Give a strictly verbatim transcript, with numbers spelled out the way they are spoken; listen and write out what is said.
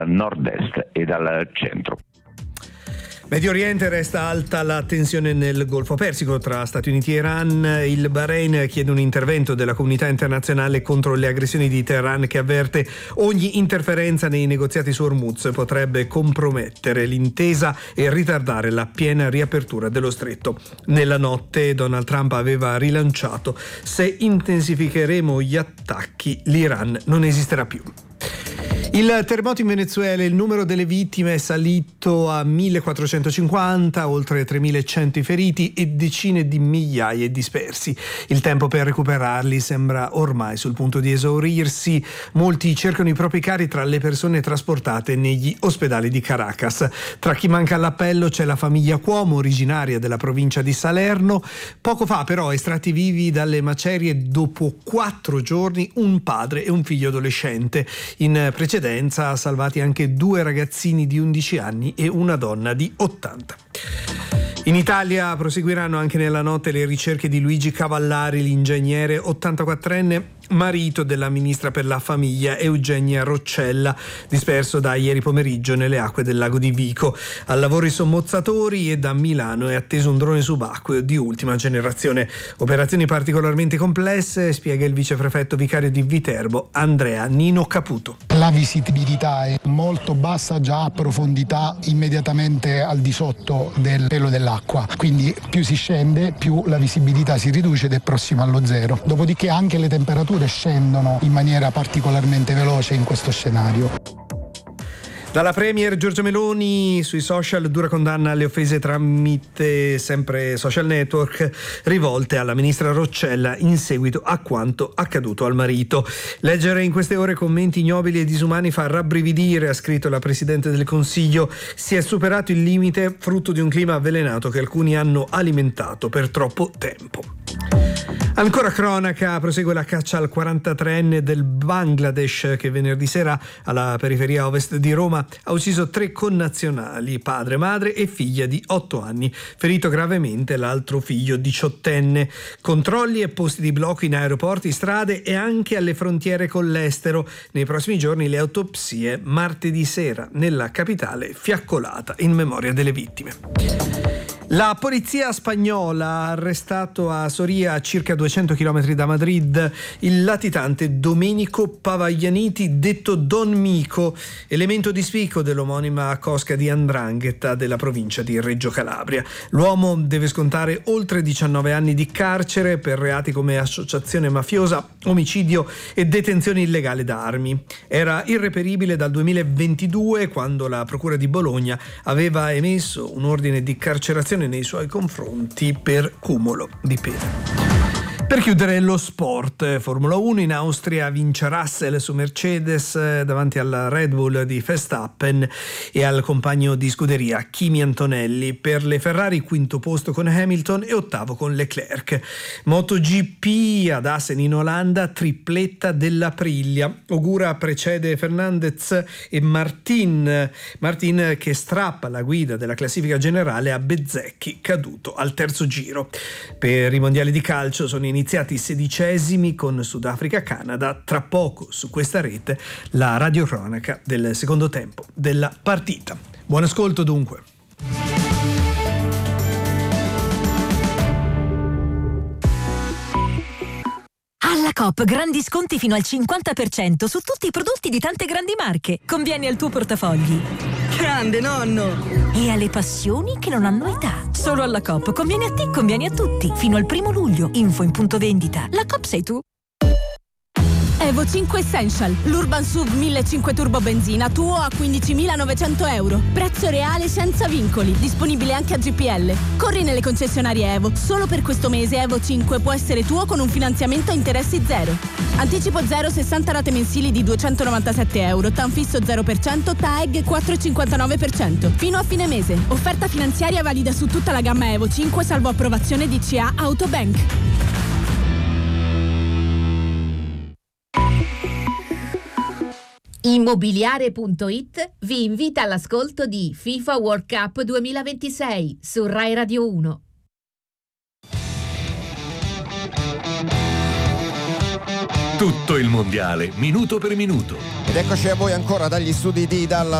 nord-est e dal centro. Medio Oriente, resta alta la tensione nel Golfo Persico tra Stati Uniti e Iran. Il Bahrain chiede un intervento della comunità internazionale contro le aggressioni di Teheran, che avverte ogni interferenza nei negoziati su Hormuz potrebbe compromettere l'intesa e ritardare la piena riapertura dello stretto. Nella notte Donald Trump aveva rilanciato: se intensificheremo gli attacchi, l'Iran non esisterà più. Il terremoto in Venezuela, il numero delle vittime è salito a millequattrocentocinquanta, oltre tremilacento i feriti e decine di migliaia i dispersi. Il tempo per recuperarli sembra ormai sul punto di esaurirsi. Molti cercano i propri cari tra le persone trasportate negli ospedali di Caracas. Tra chi manca all'appello c'è la famiglia Cuomo, originaria della provincia di Salerno. Poco fa però estratti vivi dalle macerie dopo quattro giorni un padre e un figlio adolescente. In precedenza salvati anche due ragazzini di undici anni e una donna di ottanta. In Italia proseguiranno anche nella notte le ricerche di Luigi Cavallari, l'ingegnere ottantaquattrenne marito della ministra per la famiglia Eugenia Roccella, disperso da ieri pomeriggio nelle acque del lago di Vico. Al lavoro i sommozzatori e da Milano è atteso un drone subacqueo di ultima generazione. Operazioni particolarmente complesse, spiega il viceprefetto vicario di Viterbo Andrea Nino Caputo. La visibilità è molto bassa, già a profondità immediatamente al di sotto del pelo dell'acqua, quindi più si scende più la visibilità si riduce ed è prossima allo zero. Dopodiché anche le temperature scendono in maniera particolarmente veloce in questo scenario. Dalla Premier Giorgia Meloni sui social, dura condanna alle offese tramite sempre social network rivolte alla ministra Roccella in seguito a quanto accaduto al marito. Leggere in queste ore commenti ignobili e disumani fa rabbrividire, ha scritto la Presidente del Consiglio. Si è superato il limite, frutto di un clima avvelenato che alcuni hanno alimentato per troppo tempo. Ancora cronaca, prosegue la caccia al quarantatreenne del Bangladesh che venerdì sera alla periferia ovest di Roma ha ucciso tre connazionali, padre, madre e figlia di otto anni, ferito gravemente l'altro figlio diciottenne. Controlli e posti di blocco in aeroporti, strade e anche alle frontiere con l'estero. Nei prossimi giorni le autopsie, martedì sera nella capitale fiaccolata in memoria delle vittime. La polizia spagnola ha arrestato a Soria, a circa duecento chilometri da Madrid, il latitante Domenico Pavaglianiti, detto Don Mico, elemento di spicco dell'omonima cosca di 'ndrangheta della provincia di Reggio Calabria. L'uomo deve scontare oltre diciannove anni di carcere per reati come associazione mafiosa, omicidio e detenzione illegale d'armi. Era irreperibile dal duemilaventidue, quando la Procura di Bologna aveva emesso un ordine di carcerazione nei suoi confronti per cumulo di pena. Per chiudere lo sport, Formula uno, in Austria vince Russell su Mercedes davanti alla Red Bull di Verstappen e al compagno di scuderia Kimi Antonelli. Per le Ferrari quinto posto con Hamilton e ottavo con Leclerc. MotoGP ad Assen in Olanda, tripletta dell'Aprilia. Ogura precede Fernandez e Martin, Martin che strappa la guida della classifica generale a Bezzecchi, caduto al terzo giro. Per i mondiali di calcio sono iniziati iniziati i sedicesimi con Sudafrica-Canada. Tra poco su questa rete la radiocronaca del secondo tempo della partita. Buon ascolto dunque. Alla Coop grandi sconti fino al cinquanta per cento su tutti i prodotti di tante grandi marche. Conviene al tuo portafogli. Grande nonno! E alle passioni che non hanno età. Solo alla Coop conviene a te, conviene a tutti. Fino al primo luglio. Info in punto vendita. La Coop sei tu. Evo cinque Essential, l'Urban S U V millecinquecento Turbo Benzina tuo a quindicimilanovecento euro. Prezzo reale senza vincoli, disponibile anche a G P L. Corri nelle concessionarie Evo. Solo per questo mese Evo cinque può essere tuo con un finanziamento a interessi zero. Anticipo zero, sessanta rate mensili di duecentonovantasette euro. Tan fisso zero per cento, T A E G quattro virgola cinquantanove per cento. Fino a fine mese. Offerta finanziaria valida su tutta la gamma Evo cinque salvo approvazione D C A Autobank. Immobiliare punto it vi invita all'ascolto di FIFA World Cup duemilaventisei su Rai Radio uno. Tutto il mondiale, minuto per minuto. Ed eccoci a voi ancora dagli studi di Dallas.